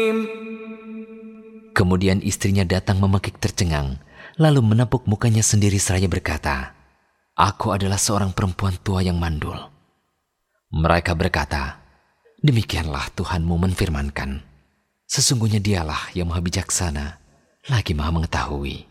Kemudian istrinya datang memekik tercengang, lalu menepuk mukanya sendiri seraya berkata, "Aku adalah seorang perempuan tua yang mandul." Mereka berkata, "Demikianlah Tuhanmu menfirmankan, sesungguhnya dialah yang maha bijaksana, lagi maha mengetahui."